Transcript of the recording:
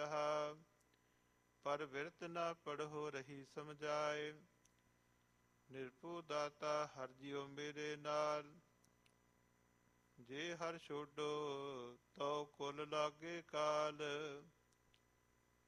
ਰਹਾ। ਪਰ ਬਿਰਤ ਨਾ ਪੜ੍ਹੋ ਰਹੀ ਸਮਝਾਏ। ਨਿਰਭਉ ਦਾਤਾ ਹਰਿ ਜਿਉ ਮੇਰੇ ਨਾਲ। ਜੇ ਹਰਿ ਛੋਡੋ ਤਉ ਕੁਲ ਲਾਗੇ ਕਾਲ।